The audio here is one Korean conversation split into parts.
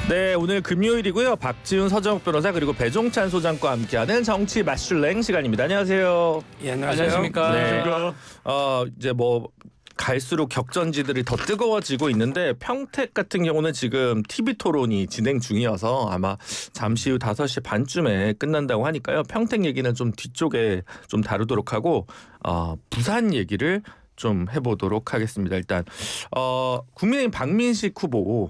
네, 오늘 금요일이고요. 박지훈 서정욱 변호사 그리고 배종찬 소장과 함께하는 정치 마슐랭 시간입니다. 안녕하세요. 예, 안녕하십니까. 네. 이제 뭐 갈수록 격전지들이 더 뜨거워지고 있는데 평택 같은 경우는 지금 TV 토론이 진행 중이어서 아마 잠시 후 5시 반쯤에 끝난다고 하니까요. 평택 얘기는 좀 뒤쪽에 좀 다루도록 하고 부산 얘기를 좀 해보도록 하겠습니다. 일단 국민의힘 박민식 후보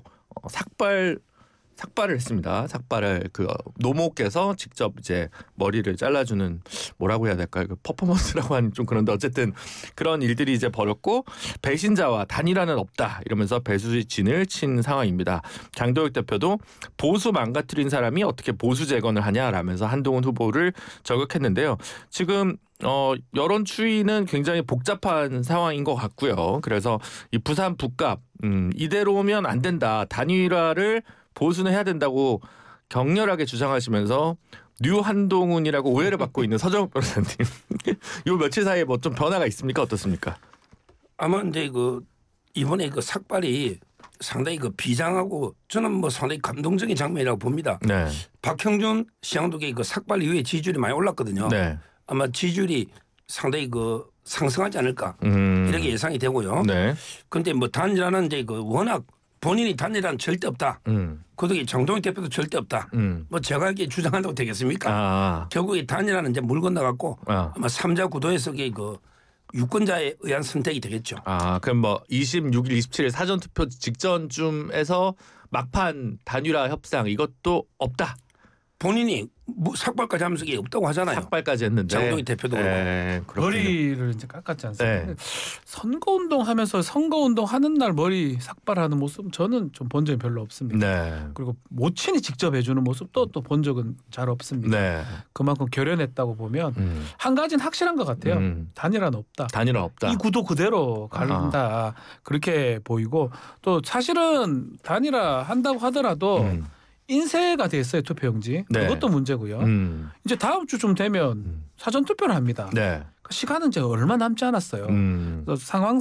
삭발을 했습니다. 삭발을 노모께서 직접 이제 머리를 잘라주는 뭐라고 해야 될까요? 퍼포먼스라고 하는 좀 그런데 어쨌든 그런 일들이 이제 벌었고 배신자와 단일화는 없다 이러면서 배수진을 친 상황입니다. 장도혁 대표도 보수 망가뜨린 사람이 어떻게 보수 재건을 하냐라면서 한동훈 후보를 저격했는데요. 지금 여론 추이는 굉장히 복잡한 상황인 것 같고요. 그래서 이 부산 북갑 이대로면 안 된다. 단일화를 보수는 해야 된다고 격렬하게 주장하시면서 뉴 한동훈이라고 오해를 받고 있는 서정욱 변호사님. 요 며칠 사이에 뭐 좀 변화가 있습니까? 어떻습니까? 아마 이제 이번에 삭발이 상당히 비장하고 저는 뭐 상당히 감동적인 장면이라고 봅니다. 네. 박형준 시장독의 삭발 이후에 지지율이 많이 올랐거든요. 네. 아마 지지율이 상당히 상승하지 않을까 이렇게 예상이 되고요. 네. 그런데 뭐 단일화는 이제 워낙 본인이 단일화는 절대 없다. 그것도 장동혁 대표도 절대 없다. 뭐 제가 이렇게 주장한다고 되겠습니까? 결국에 단일화는 이제 물 건너갔고 아마 3자 구도에서 유권자에 의한 선택이 되겠죠. 그럼 뭐 26일, 27일 사전투표 직전쯤에서 막판 단일화 협상 이것도 없다. 본인이 삭발까지 하면서 이게 없다고 하잖아요. 삭발까지 했는데. 장동혁 대표도 그렇고. 머리를 이제 깎았지 않습니까? 네. 선거운동 하면서 선거운동 하는 날 머리 삭발하는 모습 저는 좀 본 적이 별로 없습니다. 네. 그리고 모친이 직접 해주는 모습도 또 본 적은 잘 없습니다. 네. 그만큼 결연했다고 보면 한 가지는 확실한 것 같아요. 단일화는 없다. 단일화 없다. 이 구도 그대로 간다. 그렇게 보이고 또 사실은 단일화 한다고 하더라도 인쇄가 됐어요. 투표용지. 네. 그것도 문제고요. 이제 다음 주쯤 되면 사전 투표를 합니다. 네. 시간은 이제 얼마 남지 않았어요. 그래서 상황